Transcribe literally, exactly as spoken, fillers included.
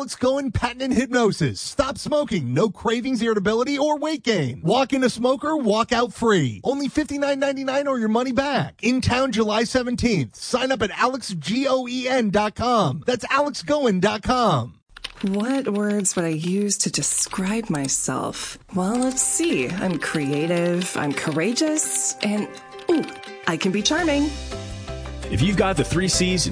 Alex Cohen Patent and Hypnosis. Stop smoking. No cravings, irritability, or weight gain. Walk in a smoker, walk out free. Only fifty-nine ninety-nine or your money back. In town July seventeenth. Sign up at alex goen dot com. That's alex goen dot com. What words would I use to describe myself? Well, let's see. I'm creative, I'm courageous, and ooh, I can be charming. If you've got the three C's,